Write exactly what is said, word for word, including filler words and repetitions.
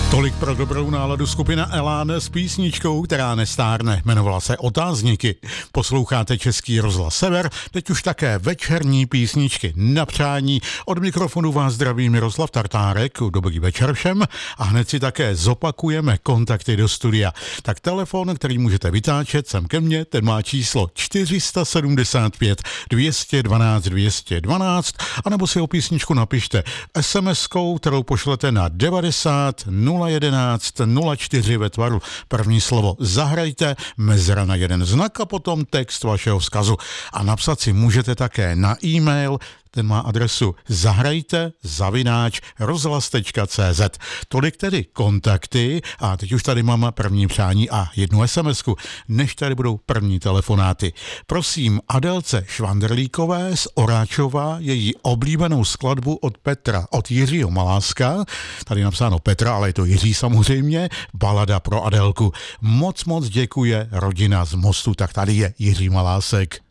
Tolik pro dobrou náladu skupina Elán s písničkou, která nestárne, jmenovala se Otázníky. Posloucháte Český rozhlas Sever, teď už také večerní písničky na přání. Od mikrofonu vás zdraví Miroslav Tartárek, dobrý večer všem a hned si také zopakujeme kontakty do studia. Tak telefon, který můžete vytáčet sem ke mně, ten má číslo čtyři sedm pět dvě jedna dva dvě jedna dva, anebo si o písničku napište es em eskou, kterou pošlete na devadesát nula jedenáct nula čtyři ve tvaru. První slovo zahrajte, mezera na jeden znak a potom text vašeho vzkazu. A napsat si můžete také na e-mail, ten má adresu zahrajte zavináč rozhlas tečka cé zet. Tolik tedy kontakty a teď už tady mám první přání a jednu es em esku, než tady budou první telefonáty. Prosím Adélce Švanderlíkové z Oráčova její oblíbenou skladbu od Petra, od Jiřího Maláska, tady napsáno Petra, ale je to Jiří samozřejmě, balada pro Adélku. Moc moc děkuje rodina z Mostu, tak tady je Jiří Malásek.